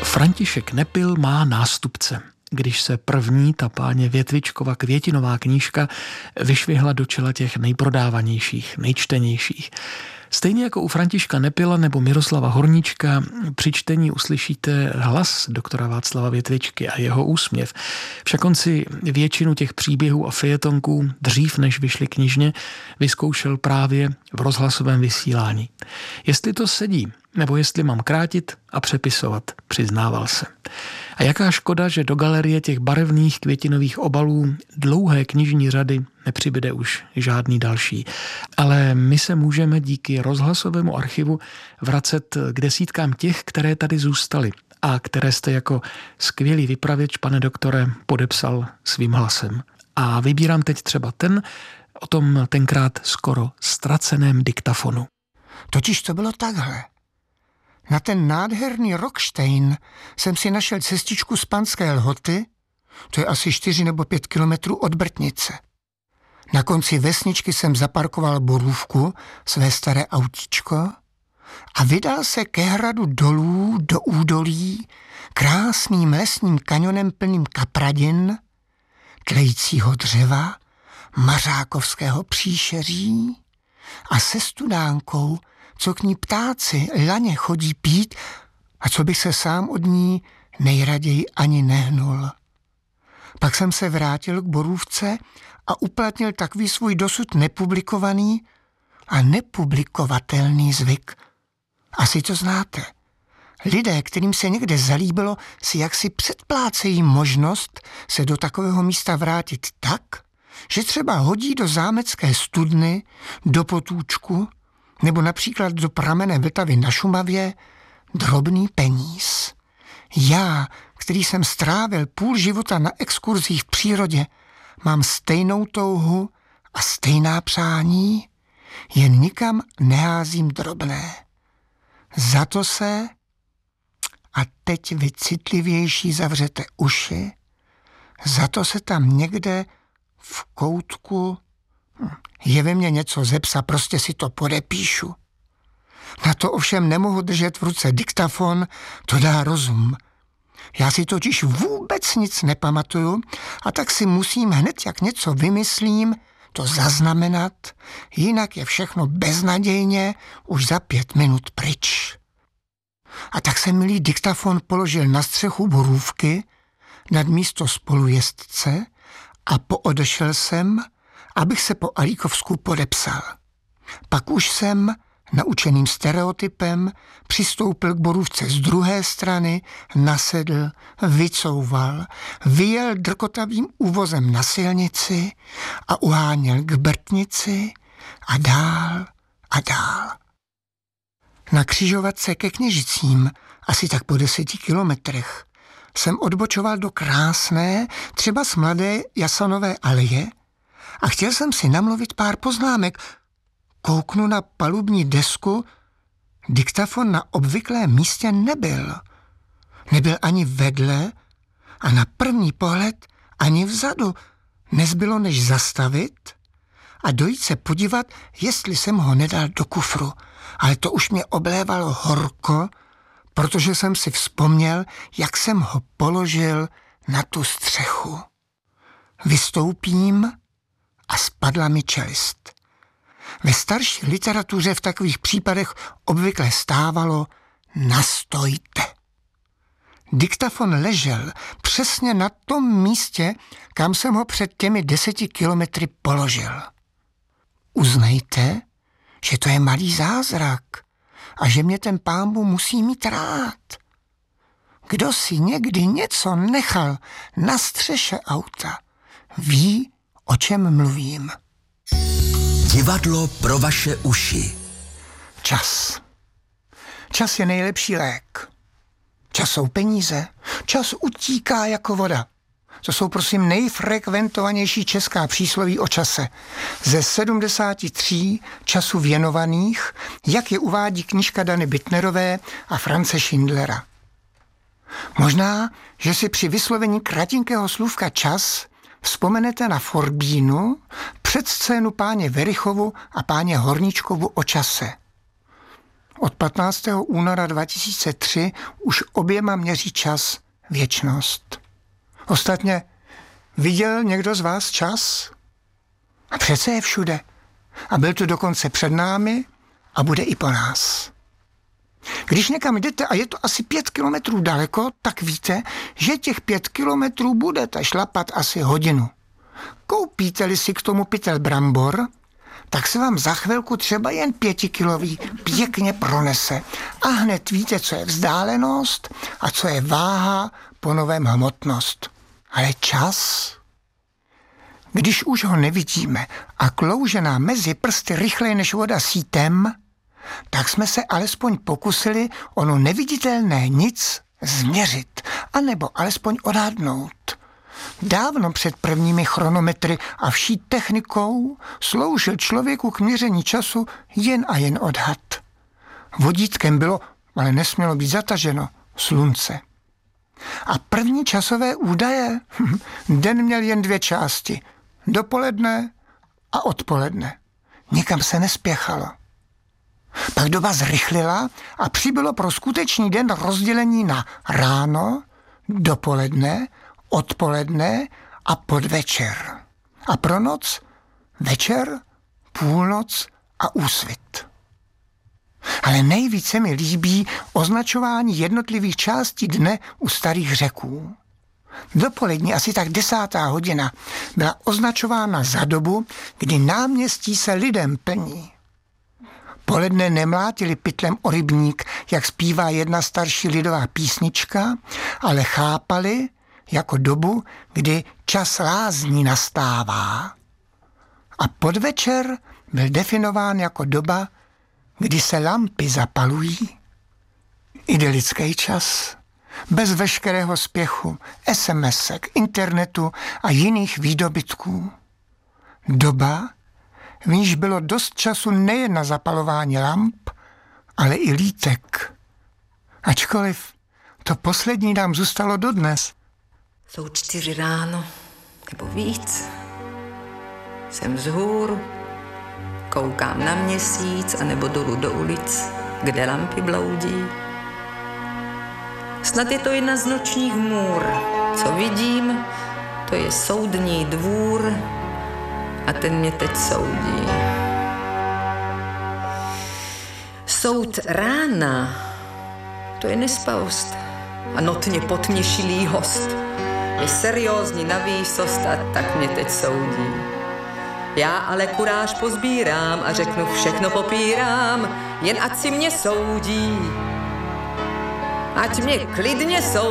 František Nepil má nástupce. Když se první, ta páně Větvičkova květinová knížka vyšvihla do čela těch nejprodávanějších, nejčtenějších. Stejně jako u Františka Nepila nebo Miroslava Horníčka při čtení uslyšíte hlas doktora Václava Větvičky a jeho úsměv. Však on si většinu těch příběhů a fejetonků dřív, než vyšly knižně, vyzkoušel právě v rozhlasovém vysílání. Jestli to sedí, nebo jestli mám krátit a přepisovat, přiznával se. A jaká škoda, že do galerie těch barevných květinových obalů dlouhé knižní řady nepřibyde už žádný další. Ale my se můžeme díky rozhlasovému archivu vracet k desítkám těch, které tady zůstaly a které jste jako skvělý vypravěč, pane doktore, podepsal svým hlasem. A vybírám teď třeba ten o tom tenkrát skoro ztraceném diktafonu. Totiž to bylo takhle. Na ten nádherný Rockstein jsem si našel cestičku z Panské Lhoty, to je asi 4 nebo 5 kilometrů od Brtnice. Na konci vesničky jsem zaparkoval borůvku, své staré autíčko, a vydal se ke hradu dolů do údolí, krásným lesním kanionem plným kapradin, tlejícího dřeva, mařákovského příšeří a se studánkou, co k ní ptáci laně chodí pít a co bych se sám od ní nejraději ani nehnul. Pak jsem se vrátil k borůvce a uplatnil takový svůj dosud nepublikovaný a nepublikovatelný zvyk. Asi to znáte. Lidé, kterým se někde zalíbilo, si jaksi předplácejí možnost se do takového místa vrátit tak, že třeba hodí do zámecké studny, do potůčku nebo například do pramene Vltavy na Šumavě drobný peníz. Já, který jsem strávil půl života na exkurzích v přírodě, mám stejnou touhu a stejná přání, jen nikam neházím drobné. Za to se, a teď vy citlivější zavřete uši, za to se tam někde v koutku je ve mně něco ze psa, prostě si to podepíšu. Na to ovšem nemohu držet v ruce diktafon, to dá rozum. Já si totiž vůbec nic nepamatuju a tak si musím hned, jak něco vymyslím, to zaznamenat, jinak je všechno beznadějně už za 5 minut pryč. A tak jsem milý diktafon položil na střechu borůvky nad místo spolujezdce a poodešel jsem, abych se po Alíkovsku podepsal. Pak už jsem, naučeným stereotypem, přistoupil k borůvce z druhé strany, nasedl, vycouval, vyjel drkotavým úvozem na silnici a uháněl k Brtnici a dál a dál. Na křižovatce ke Kněžicím, asi tak po 10 kilometrech, jsem odbočoval do krásné, třeba mladé jasanové aleje a chtěl jsem si namluvit pár poznámek. Kouknu na palubní desku, diktafon na obvyklém místě nebyl. Nebyl ani vedle a na první pohled ani vzadu. Nezbylo než zastavit a dojít se podívat, jestli jsem ho nedal do kufru. Ale to už mě oblévalo horko, protože jsem si vzpomněl, jak jsem ho položil na tu střechu. Vystoupím a spadla mi čelist. Ve starší literatuře v takových případech obvykle stávalo nastojte. Diktafon ležel přesně na tom místě, kam jsem ho před těmi 10 kilometry položil. Uznejte, že to je malý zázrak a že mě ten pánbůh musí mít rád. Kdo si někdy něco nechal na střeše auta, ví, o čem mluvím. Divadlo pro vaše uši. Čas. Čas je nejlepší lék. Čas jsou peníze. Čas utíká jako voda. To jsou prosím nejfrekventovanější česká přísloví o čase. Ze 73 času věnovaných, jak je uvádí knížka Dany Bittnerové a France Schindlera. Možná, že si při vyslovení kratinkého slůvka čas vzpomenete na Forbínu před scénu páně Verichovu a páně Horníčkovu o čase. Od 15. února 2003 už oběma měří čas věčnost. Ostatně, viděl někdo z vás čas? A přece je všude. A byl tu dokonce před námi a bude i po nás. Když někam jdete a je to asi 5 kilometrů daleko, tak víte, že těch 5 kilometrů budete šlapat asi hodinu. Koupíte-li si k tomu pytel brambor, tak se vám za chvilku třeba jen 5kilový pěkně pronese. A hned víte, co je vzdálenost a co je váha po novém hmotnost. Ale čas? Když už ho nevidíme a klouže nám mezi prsty rychleji než voda sítem, tak jsme se alespoň pokusili ono neviditelné nic změřit, anebo alespoň odhadnout. Dávno před prvními chronometry a vší technikou sloužil člověku k měření času jen a jen odhad. Vodítkem bylo, ale nesmělo být zataženo, slunce. A první časové údaje? Den měl jen 2 části. Dopoledne a odpoledne. Nikam se nespěchalo. Pak doba zrychlila a přibylo pro skutečný den rozdělení na ráno, dopoledne, odpoledne a podvečer. A pro noc večer, půlnoc a úsvit. Ale nejvíce mi líbí označování jednotlivých částí dne u starých Řeků. Dopolední asi tak 10. hodina byla označována za dobu, kdy náměstí se lidem plní. Poledne nemlátili pytlem o rybník, jak zpívá jedna starší lidová písnička, ale chápali jako dobu, kdy čas lázní nastává. A podvečer byl definován jako doba, kdy se lampy zapalují. Idylický čas, bez veškerého spěchu, SMS-ek, internetu a jiných výdobytků. Doba, v níž bylo dost času nejen na zapalování lamp, ale i lítek. Ačkoliv to poslední nám zůstalo dodnes. Jsou 4 ráno, nebo víc. Jsem vzhůru, koukám na měsíc, anebo dolů do ulic, kde lampy bloudí. Snad je to jedna z nočních můr. Co vidím, to je soudní dvůr a ten mě teď soudí. Soud rána, to je nespavost a notně potměšilý host. Je seriózní na výsost a tak mě teď soudí. Já ale kuráž pozbírám a řeknu všechno popírám, jen ať si mě soudí. Ať mě klidně soudí.